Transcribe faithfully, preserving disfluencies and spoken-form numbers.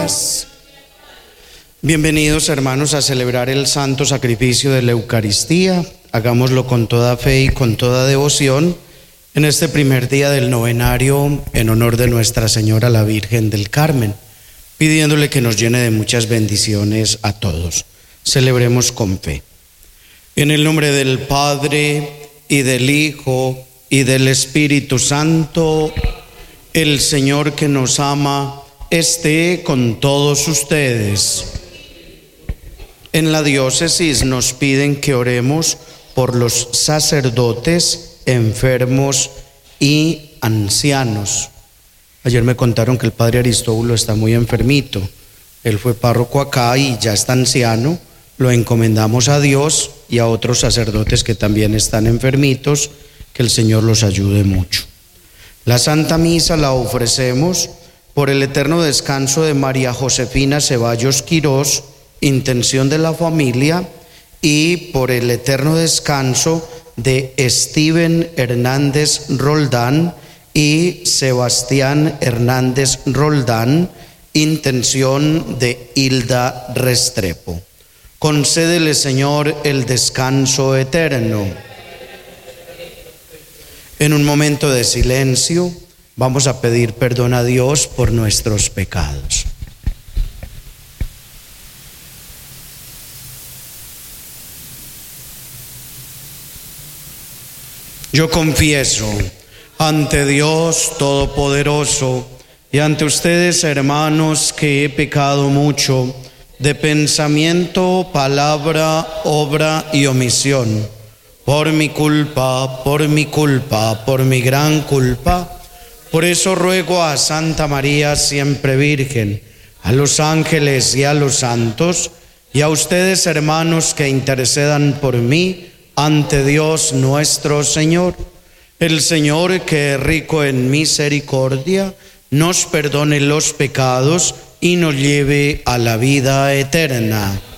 días. Bienvenidos, hermanos, a celebrar el santo sacrificio de la Eucaristía. Hagámoslo con toda fe y con toda devoción en este primer día del novenario en honor de Nuestra Señora la Virgen del Carmen, pidiéndole que nos llene de muchas bendiciones a todos. Celebremos con fe. En el nombre del Padre, y del Hijo, y del Espíritu Santo, el Señor que nos ama esté con todos ustedes. En la diócesis nos piden que oremos por los sacerdotes, enfermos y ancianos. Ayer me contaron que el padre Aristóbulo está muy enfermito. Él fue párroco acá y ya está anciano. Lo encomendamos a Dios y a otros sacerdotes que también están enfermitos, que el Señor los ayude mucho. La Santa Misa la ofrecemos por el eterno descanso de María Josefina Ceballos Quirós, intención de la familia, y por el eterno descanso de Steven Hernández Roldán y Sebastián Hernández Roldán, intención de Hilda Restrepo. Concédele, Señor, el descanso eterno. En un momento de silencio vamos a pedir perdón a Dios por nuestros pecados. Yo confieso ante Dios Todopoderoso y ante ustedes, hermanos, que he pecado mucho de pensamiento, palabra, obra y omisión. Por mi culpa, por mi culpa, por mi gran culpa. Por eso ruego a Santa María, siempre Virgen, a los ángeles y a los santos, y a ustedes, hermanos, que intercedan por mí ante Dios nuestro Señor. El Señor, que es rico en misericordia, nos perdone los pecados y nos lleve a la vida eterna.